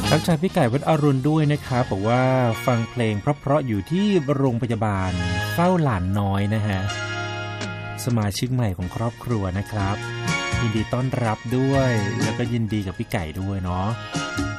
ทักทายพี่ไก่วัดอรุณด้วยนะครับบอกว่าฟังเพลงเพราะๆอยู่ที่โรงพยาบาลเฝ้าหลานน้อยนะฮะสมาชิกใหม่ของครอบครัวนะครับยินดีต้อนรับด้วยแล้วก็ยินดีกับพี่ไก่ด้วยเนาะ